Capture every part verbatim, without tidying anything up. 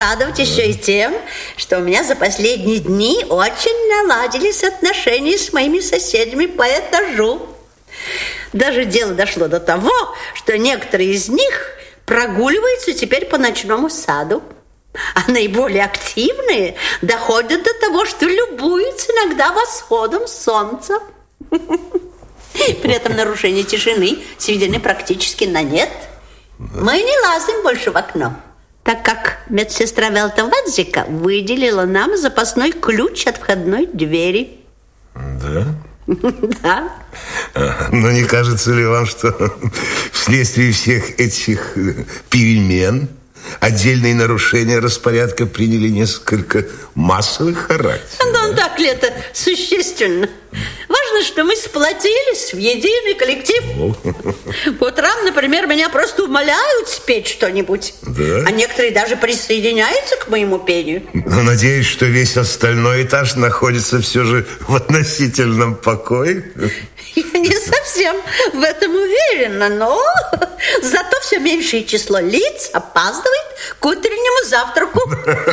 порадовать еще и тем, что у меня за последние дни очень наладились отношения с моими соседями по этажу. Даже дело дошло до того, что некоторые из них прогуливаются теперь по ночному саду. А наиболее активные доходят до того, что любуются иногда восходом солнца. При этом нарушение тишины сведены практически на нет. Мы не лазим больше в окно, так как медсестра Велтовадзика выделила нам запасной ключ от входной двери. Да? Да. Но не кажется ли вам, что вследствие всех этих перемен отдельные нарушения распорядка приняли несколько массовый характер? Ну, так ли это существенно? Важно, что мы сплотились в единый коллектив. По утрам, например, меня просто умоляют спеть что-нибудь. Да? А некоторые даже присоединяются к моему пению. Но надеюсь, что весь остальной этаж находится все же в относительном покое. Я не совсем в этом уверена, но зато все меньшее число лиц опаздывает к утреннему завтраку.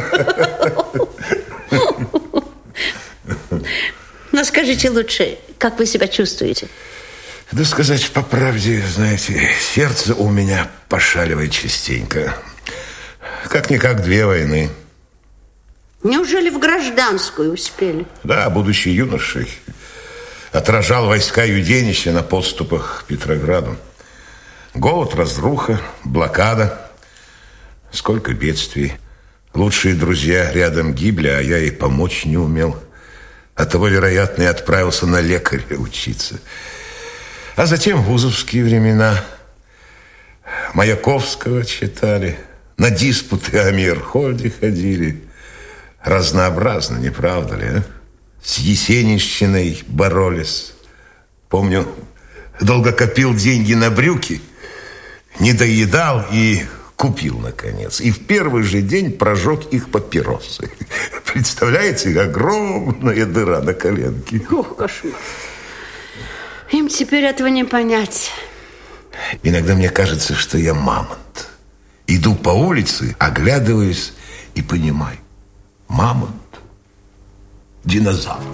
Но скажите лучше, как вы себя чувствуете? Да сказать по правде, знаете, сердце у меня пошаливает частенько. Как-никак две войны. Неужели в гражданскую успели? Да, будучи юношей, отражал войска Юденича на подступах к Петрограду. Голод, разруха, блокада. Сколько бедствий. Лучшие друзья рядом гибли, а я и помочь не умел. Оттого, вероятно, и отправился на лекаря учиться. А затем вузовские времена. Маяковского читали, на диспуты о Мейерхольде ходили. Разнообразно, не правда ли, а? С Есенинщиной боролись. Помню, долго копил деньги на брюки, не доедал и купил, наконец. И в первый же день прожег их папиросы. Представляете, огромная дыра на коленке. Ох, кошмар. Им теперь этого не понять. Иногда мне кажется, что я мамонт. Иду по улице, оглядываюсь и понимаю. Мамонт. Динозавр.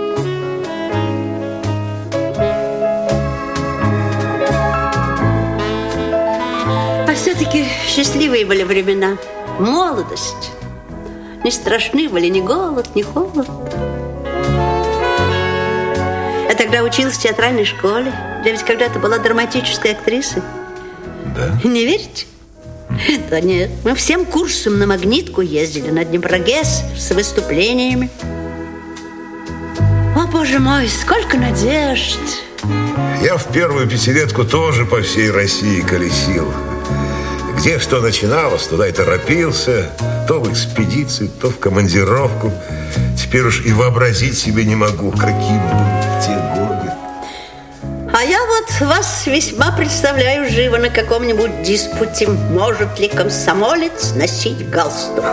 А все-таки счастливые были времена. Молодость. Не страшны были ни голод, ни холод. Я тогда училась в театральной школе. Я ведь когда-то была драматической актрисой. Да? Не верите? Да нет. Мы всем курсом на Магнитку ездили, на Днепрогэс с выступлениями. О, боже мой, сколько надежд. Я в первую пятилетку тоже по всей России колесил. Где что начиналось, туда и торопился. То в экспедицию, то в командировку. Теперь уж и вообразить себе не могу, каким был в те годы. А я вот вас весьма представляю живо на каком-нибудь диспуте. Может ли комсомолец носить галстук?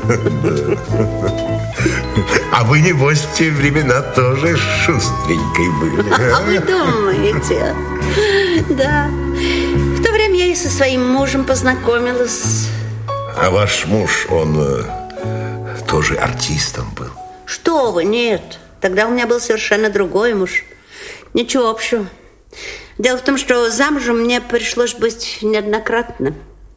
А вы, небось, в те времена тоже шустренькой были. А вы думаете? Да. В то время я и со своим мужем познакомилась. А ваш муж, он э, тоже артистом был? Что вы, нет. Тогда у меня был совершенно другой муж. Ничего общего. Дело в том, что замужем мне пришлось быть неоднократно.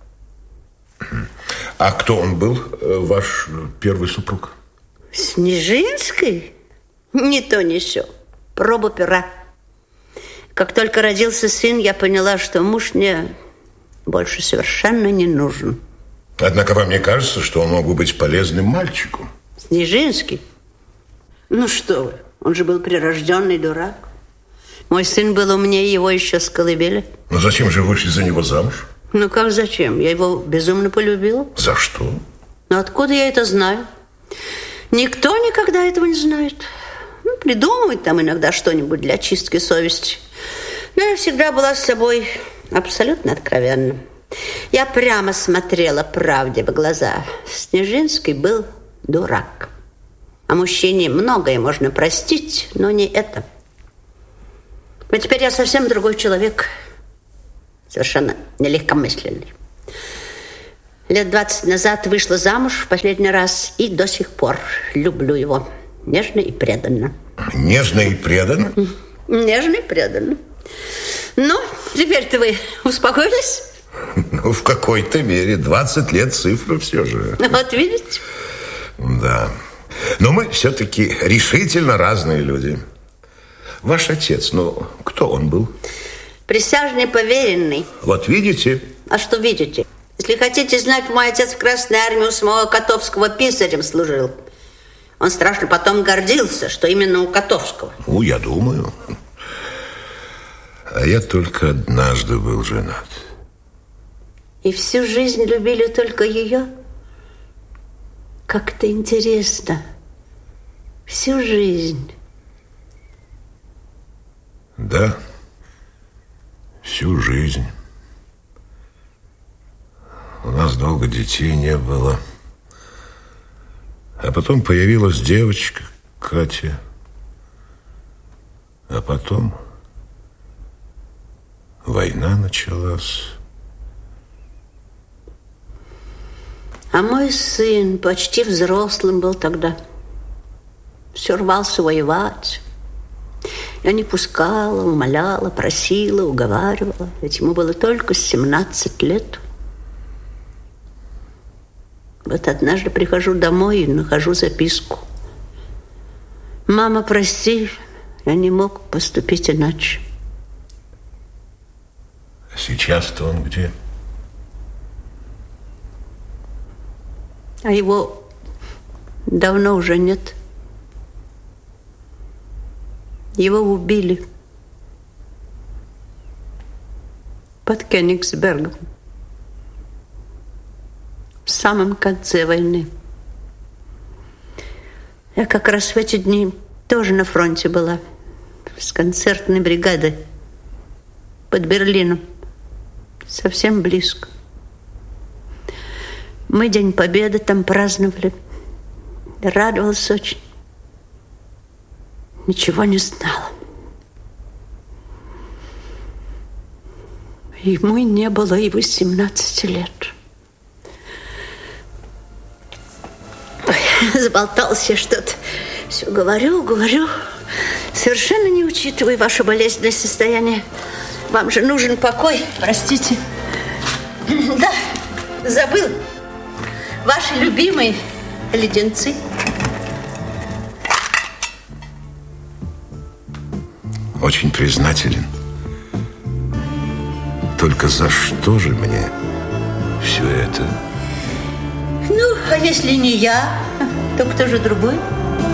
А кто он был, ваш первый супруг? Снежинской? Ни то, ни сё. Проба пера. Как только родился сын, я поняла, что муж мне больше совершенно не нужен. Однако вам не кажется, что он мог бы быть полезным мальчику? Снежинский? Ну что вы, он же был прирожденный дурак. Мой сын был умнее его еще с колыбели. Но зачем же вышли за него замуж? Ну как зачем? Я его безумно полюбила. За что? Ну откуда я это знаю? Никто никогда этого не знает. Ну, придумывает там иногда что-нибудь для чистки совести. Но я всегда была с собой абсолютно откровенна. Я прямо смотрела правде в глаза. Снежинский был дурак. А мужчине многое можно простить, но не это. Но теперь я совсем другой человек. Совершенно нелегкомысленный. Лет двадцать назад вышла замуж в последний раз и до сих пор люблю его. Нежно и преданно. Нежно и преданно? Нежно и преданно. Ну, теперь-то вы успокоились? Ну, в какой-то мере. двадцать лет цифра все же. Вот видите? Да. Но мы все-таки решительно разные люди. Ваш отец, ну, кто он был? Присяжный поверенный. Вот видите? А что видите? Если хотите знать, мой отец в Красной армии у самого Котовского писарем служил. Он страшно потом гордился, что именно у Котовского. Ну, я думаю. А я только однажды был женат. И всю жизнь любили только ее? Как-то интересно. Всю жизнь. Да. Всю жизнь. У нас долго детей не было. А потом появилась девочка, Катя. А потом война началась. А мой сын почти взрослым был тогда. Все рвался воевать. Я не пускала, умоляла, просила, уговаривала. Ведь ему было только семнадцать лет. Вот однажды прихожу домой и нахожу записку. «Мама, прости, я не мог поступить иначе». А сейчас-то он где? А его давно уже нет. Его убили под Кёнигсбергом в самом конце войны. Я как раз в эти дни тоже на фронте была, с концертной бригадой под Берлином, совсем близко. Мы День Победы там праздновали. Радовалась очень. Ничего не знала. Ему не было и восемнадцати лет. Ой, заболталась я что-то. Все говорю, говорю. Совершенно не учитывая ваше болезненное состояние. Вам же нужен покой, простите. Да, забыл. Ваши любимые леденцы. Очень признателен. Только за что же мне все это? Ну, а если не я, то кто же другой?